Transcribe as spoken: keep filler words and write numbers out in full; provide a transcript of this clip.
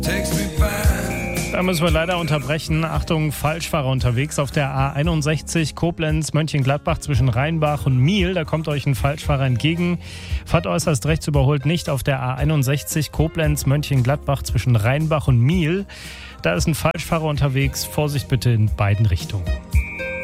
Da müssen wir leider unterbrechen. Achtung, Falschfahrer unterwegs auf der A einundsechzig Koblenz-Mönchengladbach zwischen Rheinbach und Miel. Da kommt euch ein Falschfahrer entgegen. Fahrt äußerst rechts, überholt nicht auf der A einundsechzig Koblenz-Mönchengladbach zwischen Rheinbach und Miel. Da ist ein Falschfahrer unterwegs. Vorsicht bitte in beiden Richtungen.